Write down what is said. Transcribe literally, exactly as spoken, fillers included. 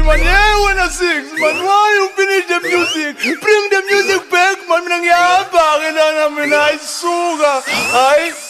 man. Yeah, when I six, man. Why you finish the music? Bring the music back, man. Minang yabang. Ina na minay suga. Ay.